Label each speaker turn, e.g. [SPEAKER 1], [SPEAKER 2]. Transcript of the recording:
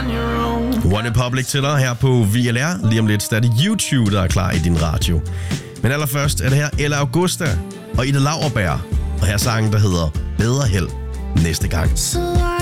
[SPEAKER 1] One Republic til dig her på VLR. Lige om lidt er det YouTube, der er klar i din radio. Men allerførst er det her Ella Augusta og Ida Lauerberg. Og her sangen, der hedder Bedre Held næste gang.